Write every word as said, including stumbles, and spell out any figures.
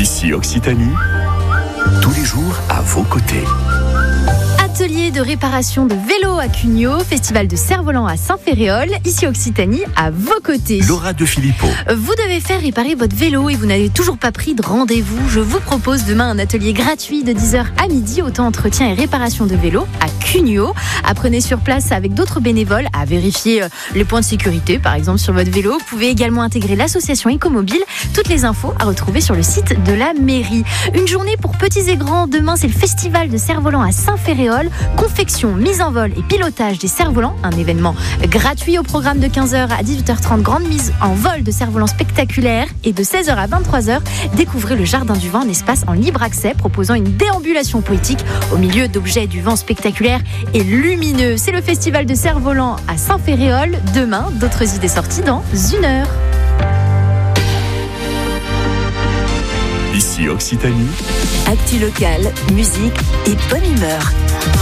Ici Occitanie, tous les jours à vos côtés. Atelier de réparation de vélos à Cugnaux, festival de cerf-volant à Saint-Féréol, ici Occitanie, à vos côtés. Laura de Filippo. Vous devez faire réparer votre vélo et vous n'avez toujours pas pris de rendez-vous. Je vous propose demain un atelier gratuit de dix heures à midi, auto-entretien et réparation de vélos à Cugnaux. Apprenez sur place avec d'autres bénévoles à vérifier les points de sécurité, par exemple sur votre vélo. Vous pouvez également intégrer l'association Ecomobile. Toutes les infos à retrouver sur le site de la mairie. Une journée pour petits et grands. Demain, c'est le festival de cerf-volant à Saint-Féréol. Confection, mise en vol et pilotage des cerfs-volants, un événement gratuit au programme de quinze heures à dix-huit heures trente, grande mise en vol de cerfs-volants spectaculaires, et de seize heures à vingt-trois heures, découvrez le Jardin du Vent, un espace en libre accès proposant une déambulation poétique au milieu d'objets du vent spectaculaires et lumineux. C'est le festival de cerfs-volants à Saint-Féréol. Demain, d'autres idées sorties dans une heure. Ici Occitanie. Actu locale, musique et bonne humeur.